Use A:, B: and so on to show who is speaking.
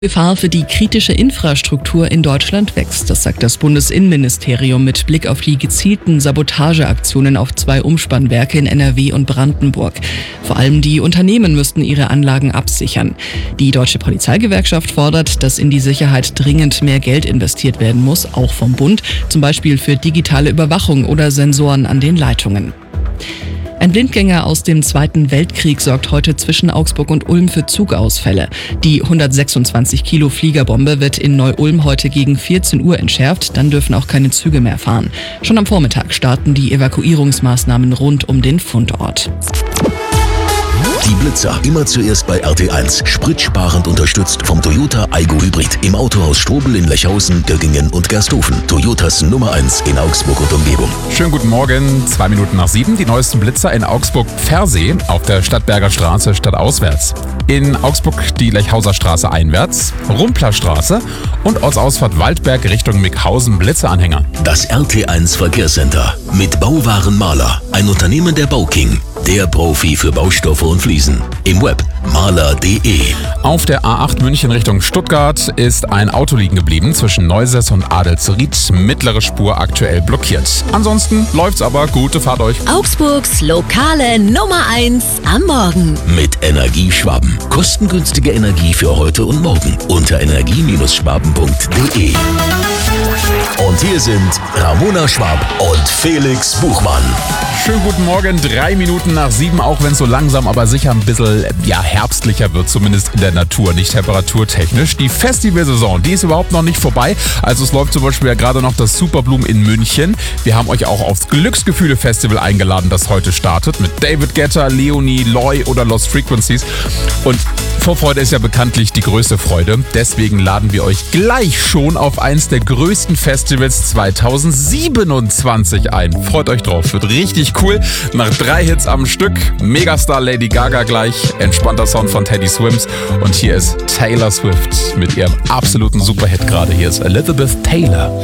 A: Gefahr für die kritische Infrastruktur in Deutschland wächst. Das sagt das Bundesinnenministerium mit Blick auf die gezielten Sabotageaktionen auf 2 Umspannwerke in NRW und Brandenburg. Vor allem die Unternehmen müssten ihre Anlagen absichern. Die Deutsche Polizeigewerkschaft fordert, dass in die Sicherheit dringend mehr Geld investiert werden muss, auch vom Bund, zum Beispiel für digitale Überwachung oder Sensoren an den Leitungen. Ein Blindgänger aus dem Zweiten Weltkrieg sorgt heute zwischen Augsburg und Ulm für Zugausfälle. Die 126 Kilo Fliegerbombe wird in Neu-Ulm heute gegen 14 Uhr entschärft, dann dürfen auch keine Züge mehr fahren. Schon am Vormittag starten die Evakuierungsmaßnahmen rund um den Fundort.
B: Die Blitzer immer zuerst bei RT1. Spritsparend unterstützt vom Toyota Aygo Hybrid. Im Autohaus Strobel in Lechhausen, Göggingen und Gersthofen. Toyotas Nummer 1 in Augsburg und Umgebung.
C: Schönen guten Morgen, 2 Minuten nach 7. Die neuesten Blitzer in Augsburg-Versee auf der Stadtberger Straße stadtauswärts. In Augsburg die Lechhauser Straße einwärts, Rumpler Straße und Ortsausfahrt Waldberg Richtung Mickhausen Blitzeranhänger.
B: Das RT1 Verkehrscenter mit Bauwaren Mahler. Ein Unternehmen der Bauking. Der Profi für Baustoffe und Fliesen. Im Web mahler.de.
C: Auf der A8 München Richtung Stuttgart ist ein Auto liegen geblieben zwischen Neusäß und Adelsried. Mittlere Spur aktuell blockiert. Ansonsten läuft's aber. Gute Fahrt euch.
D: Augsburgs lokale Nummer 1 am Morgen.
B: Mit Energieschwaben. Kostengünstige Energie für heute und morgen. Unter energie-schwaben.de. Und hier sind Ramona Schwab und Felix Buchmann.
C: Schönen guten Morgen, 3 Minuten nach 7, auch wenn es so langsam, aber sicher ein bisschen herbstlicher wird, zumindest in der Natur, nicht temperaturtechnisch. Die Festivalsaison, die ist überhaupt noch nicht vorbei. Also es läuft zum Beispiel ja gerade noch das Superblumen in München. Wir haben euch auch aufs Glücksgefühle-Festival eingeladen, das heute startet, mit David Guetta, Leonie, Loy oder Lost Frequencies. Und Vorfreude ist ja bekanntlich die größte Freude. Deswegen laden wir euch gleich schon auf eins der größten Festivals 2027 ein. Freut euch drauf, wird richtig cool. Nach 3 Hits am Stück, Megastar Lady Gaga gleich, entspannter Sound von Teddy Swims. Und hier ist Taylor Swift mit ihrem absoluten Superhit gerade. Hier ist Elizabeth Taylor.